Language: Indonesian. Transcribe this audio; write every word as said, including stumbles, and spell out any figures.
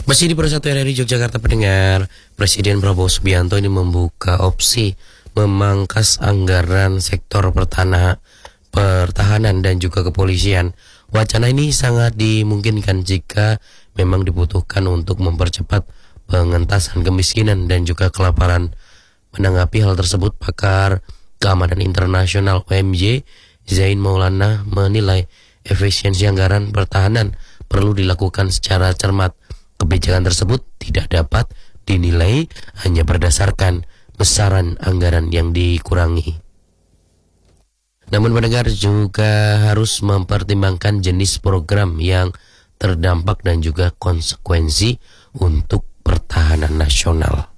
Masih di Persatu R R I Yogyakarta pendengar, Presiden Prabowo Subianto ini membuka opsi memangkas anggaran sektor pertana, pertahanan dan juga kepolisian. Wacana ini sangat dimungkinkan jika memang dibutuhkan untuk mempercepat pengentasan kemiskinan dan juga kelaparan. Menanggapi hal tersebut, pakar keamanan internasional O M J Zain Maulana menilai efisiensi anggaran pertahanan perlu dilakukan secara cermat. Kebijakan tersebut tidak dapat dinilai hanya berdasarkan besaran anggaran yang dikurangi. Namun pendengar juga harus mempertimbangkan jenis program yang terdampak dan juga konsekuensi untuk pertahanan nasional.